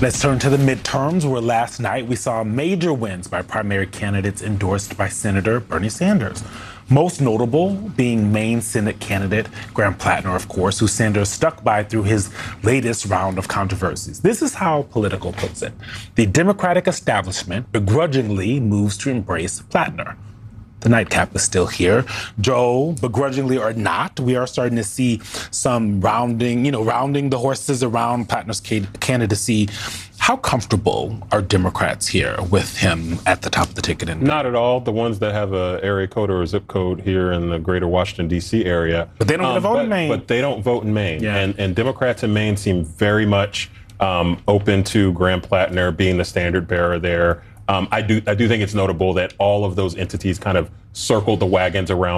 Let's turn to the midterms, where last night we saw major wins by primary candidates endorsed by Senator Bernie Sanders. Most notable being Maine Senate candidate Graham Plattner, of course, who Sanders stuck by through his latest round of controversies. This is how Politico puts it. The Democratic establishment begrudgingly moves to embrace Plattner. The nightcap is still here. Joe, begrudgingly or not, we are starting to see some rounding the horses around Plattner's candidacy. How comfortable are Democrats here with him at the top of the ticket? Not at all. The ones that have a area code or a zip code here in the greater Washington, D.C. area. But they don't get a vote in Maine. But they don't vote in Maine. Yeah. And Democrats in Maine seem very much open to Graham Plattner being the standard bearer there. I do think it's notable that all of those entities kind of circled the wagons around